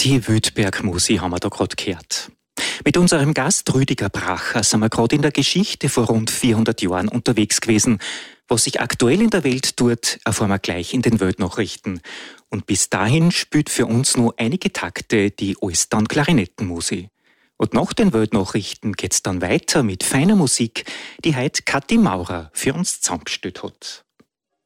Die Wildbergmusi haben wir da gerade gehört. Mit unserem Gast Rüdiger Bracher sind wir gerade in der Geschichte vor rund 400 Jahren unterwegs gewesen. Was sich aktuell in der Welt tut, erfahren wir gleich in den Weltnachrichten. Und bis dahin spielt für uns noch einige Takte die Alster- und Klarinettenmusi. Und nach den Weltnachrichten geht's dann weiter mit feiner Musik, die heute Kathi Maurer für uns zusammengestellt hat.